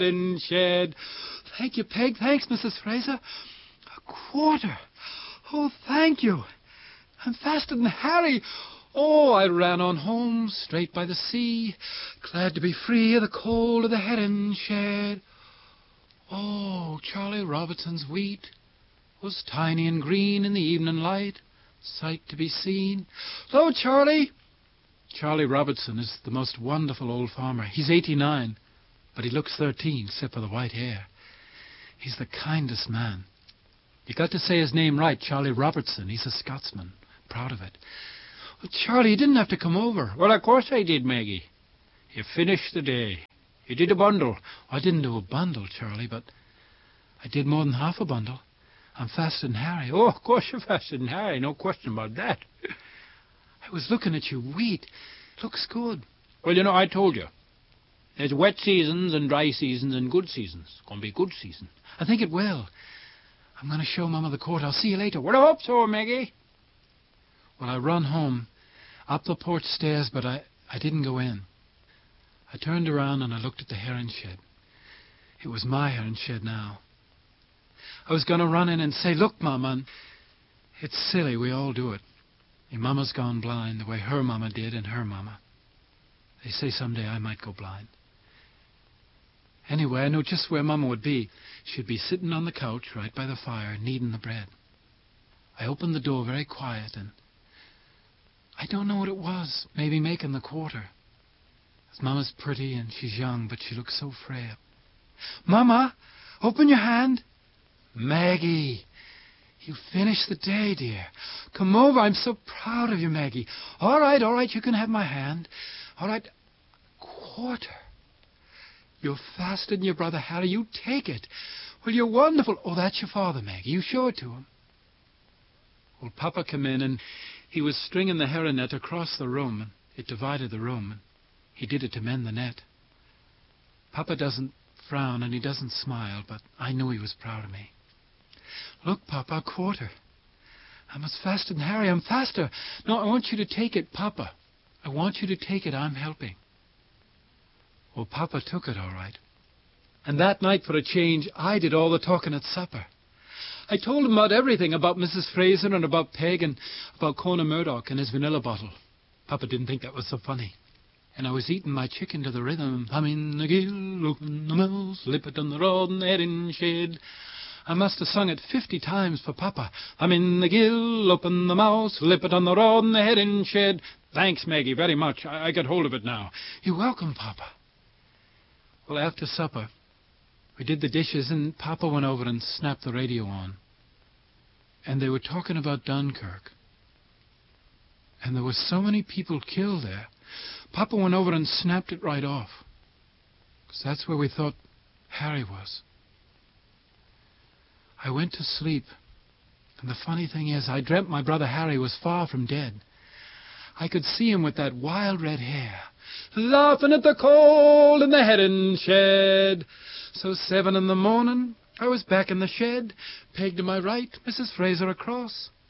herring shed. Thank you, Peg. Thanks, Mrs. Fraser. A quarter. Oh, thank you. I'm faster than Harry. Oh, I ran on home, straight by the sea, glad to be free of the cold of the herring shed. Oh, Charlie Robertson's wheat was tiny and green in the evening light, sight to be seen. Hello, Charlie. Charlie Robertson is the most wonderful old farmer. He's 89, but he looks 13, except for the white hair. He's the kindest man. You got to say his name right, Charlie Robertson. He's a Scotsman. Proud of it. Well, Charlie, you didn't have to come over. Well, of course I did, Maggie. You finished the day. You did a bundle. I didn't do a bundle, Charlie, but I did more than half a bundle. I'm faster than Harry. Oh, of course you're faster than Harry. No question about that. I was looking at your wheat. It looks good. Well, you know, I told you. There's wet seasons and dry seasons and good seasons. It's going to be a good season. I think it will. I'm going to show Mama the court. I'll see you later. Well, I hope so, Maggie. Well, I run home, up the porch stairs, but I didn't go in. I turned around and I looked at the herring shed. It was my herring shed now. I was going to run in and say, look, Mama, and it's silly, we all do it. Your Mama's gone blind the way her Mama did and her Mama. They say someday I might go blind. Anyway, I know just where Mama would be. She'd be sitting on the couch right by the fire, kneading the bread. I opened the door very quiet, and I don't know what it was. Maybe making the quarter. 'Cause Mama's pretty and she's young, but she looks so frail. Mama, open your hand. Maggie, you finished the day, dear. Come over. I'm so proud of you, Maggie. All right, you can have my hand. All right, quarter. You're faster than your brother Harry. You take it. Well, you're wonderful. Oh, that's your father, Maggie. You show it to him. Well, Papa came in, and he was stringing the herring net across the room, and it divided the room, and he did it to mend the net. Papa doesn't frown, and he doesn't smile, but I knew he was proud of me. Look, Papa, a quarter. I'm as faster than Harry. I'm faster. No, I want you to take it, Papa. I want you to take it. I'm helping. Well, Papa took it all right. And that night, for a change, I did all the talking at supper. I told him about everything, about Mrs. Fraser and about Peg and about Conor Murdoch and his vanilla bottle. Papa didn't think that was so funny. And I was eating my chicken to the rhythm. I'm in the gill, open the mill, slip it on the rod and herring shed. I must have sung it 50 times for Papa. I'm in the gill, open the mouth, slip it on the rod and the herring shed. Thanks, Maggie, very much. I got hold of it now. You're welcome, Papa. Well, after supper, we did the dishes, and Papa went over and snapped the radio on. And they were talking about Dunkirk. And there were so many people killed there. Papa went over and snapped it right off. 'Cause that's where we thought Harry was. I went to sleep. And the funny thing is, I dreamt my brother Harry was far from dead. I could see him with that wild red hair, laughing at the cold in the herring shed. So 7 in the morning, I was back in the shed, Peg to my right, Mrs. Fraser across.